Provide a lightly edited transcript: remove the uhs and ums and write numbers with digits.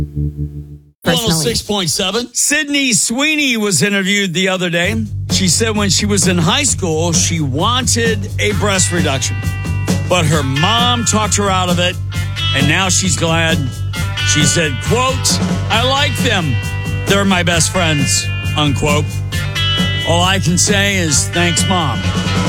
personally. 106.7. Sydney Sweeney was interviewed the other day. She said when she was in high school, she wanted a breast reduction, but her mom talked her out of it, and now she's glad. She said, quote, "I like them. They're my best friends," unquote. All I can say is thanks, Mom.